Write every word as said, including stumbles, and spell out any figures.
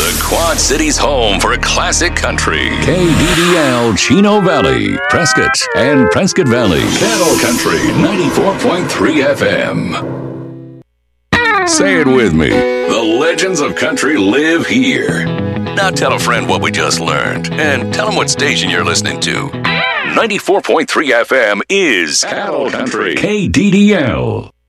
The Quad Cities' home for classic country. K D D L, Chino Valley, Prescott, and Prescott Valley. Cattle Country, ninety-four point three F M. Say it with me. The legends of country live here. Now tell a friend what we just learned, and tell them what station you're listening to. ninety-four point three F M is Cattle Country. K D D L.